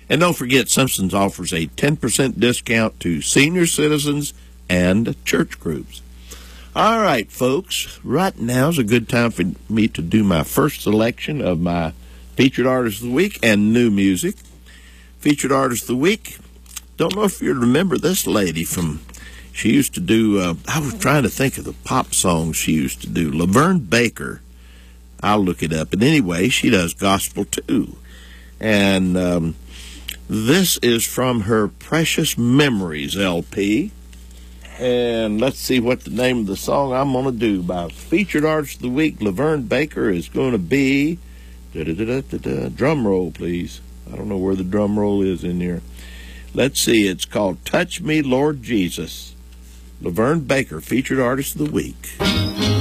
And don't forget, Simpsons offers a 10% discount to senior citizens and church groups. All right, folks, right now is a good time for me to do my first selection of my Featured Artist of the Week and new music. Featured Artist of the Week, don't know if you remember this lady she used to do, I was trying to think of the pop songs she used to do, Laverne Baker. I'll look it up. But anyway, she does gospel too. And this is from her Precious Memories LP. And let's see what the name of the song I'm going to do by Featured Artist of the Week, Laverne Baker, is going to be, drum roll, please. I don't know where the drum roll is in here. Let's see, it's called Touch Me, Lord Jesus. Laverne Baker, Featured Artist of the Week.